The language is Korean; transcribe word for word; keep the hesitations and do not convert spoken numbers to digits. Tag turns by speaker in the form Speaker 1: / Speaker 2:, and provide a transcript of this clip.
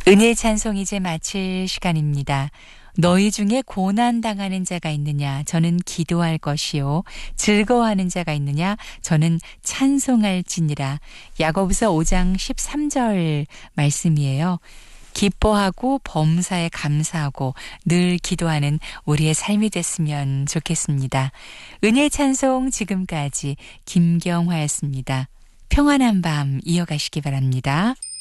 Speaker 1: 은혜의 찬송 이제 마칠 시간입니다. 너희 중에 고난당하는 자가 있느냐? 저는 기도할 것이요. 즐거워하는 자가 있느냐? 저는 찬송할지니라. 야고보서 오 장 십삼 절 말씀이에요. 기뻐하고 범사에 감사하고 늘 기도하는 우리의 삶이 됐으면 좋겠습니다. 은혜의 찬송 지금까지 김경화였습니다. 평안한 밤 이어가시기 바랍니다.